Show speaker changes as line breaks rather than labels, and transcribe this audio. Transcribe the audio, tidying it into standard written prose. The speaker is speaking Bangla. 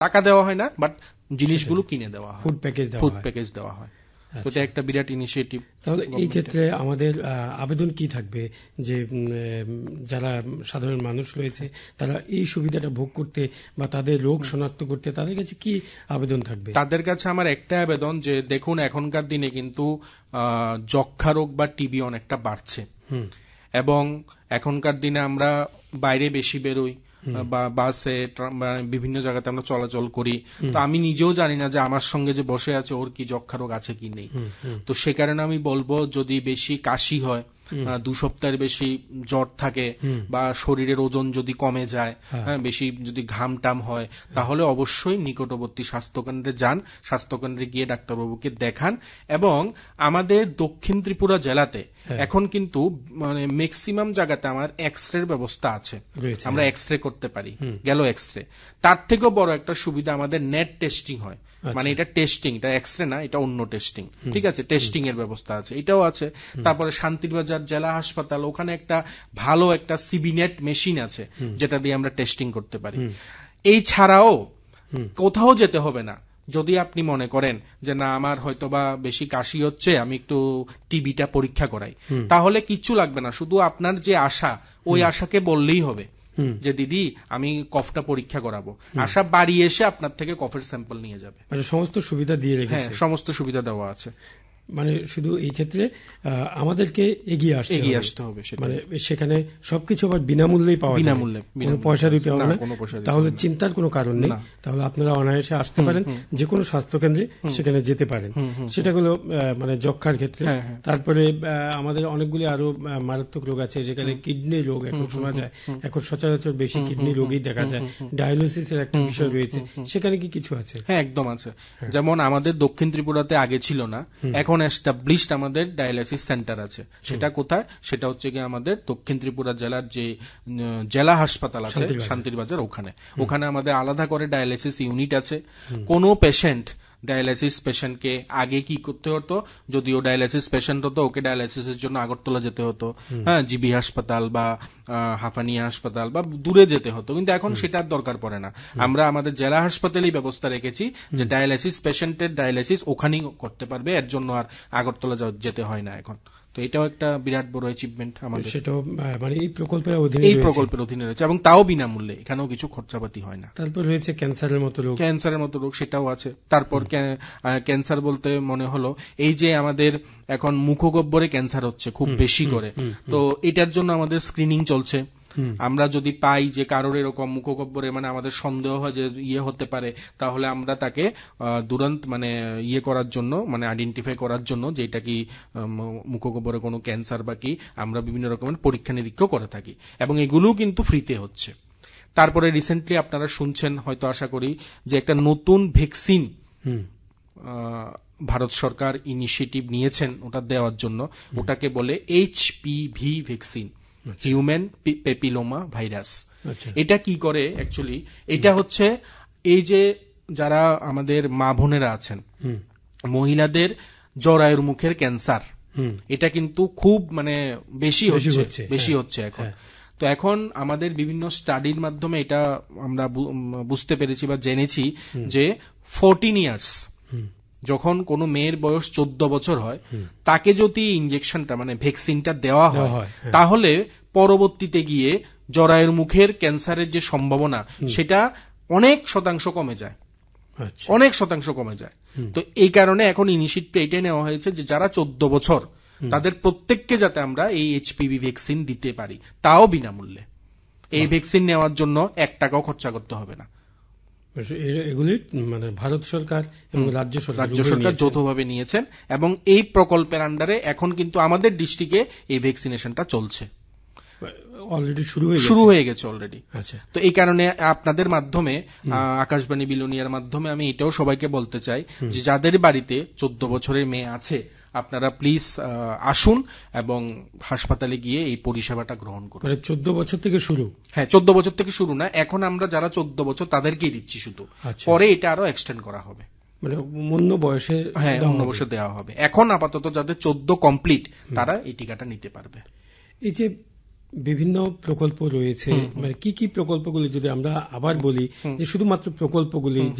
টাকা দেওয়া হয় না, বাট জিনিসগুলো কিনে দেওয়া হয়,
ফুড প্যাকেজ দেওয়া হয়।
তো এটা একটা বিরাট ইনিশিয়েটিভ।
তাহলে এই ক্ষেত্রে আমাদের আবেদন কি থাকবে যে যারা সাধারণ মানুষ রয়েছে তারা এই সুবিধাটা ভোগ করতে বা তাদের রোগ শনাক্ত করতে তাদের কাছে কি আবেদন থাকবে?
তাদের কাছে আমার একটা আবেদন যে দেখুন এখনকার দিনে কিন্তু যক্ষা রোগ বা টিবি অনেকটা বাড়ছে, এবং এখনকার দিনে আমরা বাইরে বেশি বেরোই বা বাসে বিভিন্ন জায়গাতে আমরা চলাচল করি, তো আমি নিজেও জানি না যে আমার সঙ্গে যে বসে আছে ওর কি যক্ষা রোগ আছে কি নেই। তো সে কারণে আমি বলবো যদি বেশি কাশি হয়, 2 সপ্তাহের বেশি জ্বর থাকে, বা শরীরের ওজন যদি কমে যায়, বেশি যদি ঘাম টাম হয়, তাহলে অবশ্যই নিকটবর্তী স্বাস্থ্যকেন্দ্রে যান, স্বাস্থ্যকেন্দ্রে গিয়ে ডাক্তারবাবুকে দেখান। এবং আমাদের দক্ষিণ ত্রিপুরা জেলাতে এখন কিন্তু মানে ম্যাক্সিমাম জায়গাতে আমার এক্সরের ব্যবস্থা আছে, আমরা এক্সরে করতে পারি, গেল এক্সরে। তার থেকেও বড় একটা সুবিধা আমাদের নেট টেস্টিং হয়, মানে এটা টেস্টিং, এটা এক্সরে না, এটা অন্য টেস্টিং, ঠিক আছে, টেস্টিং এর ব্যবস্থা আছে, এটাও আছে। তারপরে শান্তিরবাজার জেলা হাসপাতাল, ওখানে একটা ভালো একটা সিবিনেট মেশিন আছে যেটা দিয়ে আমরা টেস্টিং করতে পারি। এই ছাড়াও কোথাও যেতে হবে না। যদি আপনি মনে করেন যে না আমার হয়তোবা বেশি কাশি হচ্ছে, আমি একটু টিবিটা পরীক্ষা করাই, তাহলে কিচ্ছু লাগবে না, শুধু আপনার যে আশা ওই আশাকে বললেই হবে যে দিদি আমি কফটা পরীক্ষা করাবো, আশা বাড়ি এসে আপনার থেকে কফের স্যাম্পল নিয়ে যাবে।
সমস্ত সুবিধা দিয়ে রেখেছে,
সমস্ত সুবিধা দেওয়া আছে।
মানে শুধু এই ক্ষেত্রে আমাদেরকে এগিয়ে আসতে হবে, মানে সেখানে সবকিছু আবার বিনামূল্যেই পাওয়া যায়, কোনো পয়সা দিতে হবে না, তাহলে চিন্তার কোনো কারণ নেই। তাহলে আপনারা অনায়াসে আসতে পারেন, যে কোনো স্বাস্থ্যকেন্দ্রে সেখানে যেতে পারেন। সেটা হলো মানে যক্ষার ক্ষেত্রে। তারপরে আমাদের অনেকগুলি আরো মারাত্মক রোগ আছে, যেখানে কিডনি রোগ এখন শোনা যায়, এখন সচরাচর বেশি কিডনি রোগই দেখা যায়। ডায়ালিসিসের একটা বিষয় রয়েছে, সেখানে কি কিছু আছে?
হ্যাঁ, একদম আছে। যেমন আমাদের দক্ষিণ ত্রিপুরাতে আগে ছিল না, এখন এস্টাবলিশড আমাদের ডায়ালিসিস সেন্টার আছে। সেটা কোথায়? সেটা হচ্ছে গিয়ে আমাদের দক্ষিণ ত্রিপুরা জেলার যে জেলা হাসপাতাল আছে শান্তিরবাজার, ওখানে আমাদের আলাদা করে ডায়ালিসিস ইউনিট আছে। কোনো পেশেন্ট ডায়ালিসিস পেশেন্টকে আগে কি করতে হতো, যদিও ডায়ালিসিস পেশেন্ট হতো ওকে ডায়ালিসিসের জন্য আগরতলা যেতে হতো, হ্যাঁ, জিবি হাসপাতাল বা হাফানিয়া হাসপাতাল বা দূরে যেতে হতো, কিন্তু এখন সেটার দরকার পড়ে না। আমরা আমাদের জেলা হাসপাতালেই ব্যবস্থা রেখেছি যে ডায়ালিসিস পেশেন্টের ডায়ালিসিস ওখানেই করতে পারবে, এর জন্য আর আগরতলা যেতে হয় না এখন। তো এটাও একটা বিরাট বড় অ্যাচিভমেন্ট আমাদের,
সেটাও মানে এই প্রকল্পের
অধীনে রয়েছে, এবং তাও বিনামূল্যে, এখানেও কিছু খরচাপাতি হয় না।
তারপর রয়েছে ক্যান্সারের মতো রোগ,
সেটাও আছে। তারপর ক্যান্সার বলতে মনে হলো এই যে আমাদের এখন মুখগহ্বরে ক্যান্সার হচ্ছে খুব বেশি করে, তো এটার জন্য আমাদের স্ক্রিনিং চলছে। আমরা যদি পাই যে কারোর এরকম মুখগহ্বরে মানে আমাদের সন্দেহ হয় যে হতে পারে, তাহলে আমরা তাকে দুরন্ত মানে করার জন্য, মানে আইডেন্টিফাই করার জন্য যে এটা কি মুখগহ্বরে কোনো ক্যান্সার বা কি, আমরা বিভিন্ন রকমের পরীক্ষা নিরীক্ষা করে থাকি, এবং এগুলোও কিন্তু ফ্রিতে হচ্ছে। তারপরে রিসেন্টলি আপনারা শুনছেন হয়তো, আশা করি, যে একটা নতুন ভ্যাকসিন ভারত সরকার ইনিশিয়েটিভ নিয়েছেন ওটা দেওয়ার জন্য, ওটাকে বলে HPV vaccine, human papilloma virus. এটা কি করে অ্যাকচুয়ালি? এটা হচ্ছে এই যে যারা আমাদের মা বোনেরা আছেন, মহিলাদের জরায়ুর মুখের ক্যান্সার, এটা কিন্তু খুব মানে বেশি হচ্ছে এখন। তো এখন আমাদের বিভিন্ন স্টাডির মাধ্যমে এটা আমরা বুঝতে পেরেছি বা জেনেছি যে 14 ইয়ার্স, যখন কোনো মেয়ের বয়স 14 বছর হয়, তাকে যদি ইনজেকশনটা মানে ভ্যাকসিনটা দেওয়া হয়, তাহলে পরবর্তীতে গিয়ে জরায়ুর মুখের ক্যান্সারের যে সম্ভাবনা সেটা অনেক শতাংশ কমে যায়, তো এই কারণে এখন ইনিশিয়েটিভ এটাই নেওয়া হয়েছে যে যারা 14 বছর তাদের প্রত্যেককে যাতে আমরা এই HPV ভ্যাকসিন দিতে পারি, তাও বিনামূল্যে। এই ভ্যাকসিন নেওয়ার জন্য 1 টাকাও খরচা করতে হবে না।
এগুলি মানে ভারত সরকার এবং রাজ্য সরকার
যৌথভাবে নিয়েছেন, এবং এই প্রকল্পের আন্ডারে এখন কিন্তু আমাদের ডিস্ট্রিক্টে এই ভ্যাকসিনেশনটা চলছে,
অলরেডি
শুরু হয়ে গেছে অলরেডি। তো এই কারণে আপনাদের মাধ্যমে, আকাশবাণী বিলোনিয়ার মাধ্যমে আমি এটাও সবাইকে বলতে চাই যে যাদের বাড়িতে 14 বছরের মেয়ে আছে, আপনারা প্লিজ আসুন এবং হাসপাতালে গিয়ে এই পরিষেবাটা গ্রহণ করুন।
14 বছর থেকে শুরু?
হ্যাঁ, 14 বছর থেকে শুরু না, এখন আমরা যারা 14 বছর তাদেরকেই দিচ্ছি শুধু, পরে এটা আরো এক্সটেন্ড করা হবে,
মানে অন্য বয়সে,
হ্যাঁ অন্য বয়সে দেওয়া হবে। এখন আপাতত যাদের 14 কমপ্লিট তারা এই টিকাটা নিতে পারবে।
এই যে বিভিন্ন প্রকল্প রয়েছে, মানে কি কি প্রকল্পগুলি যদি আমরা আবার বলি যে শুধুমাত্র প্রকল্পগুলি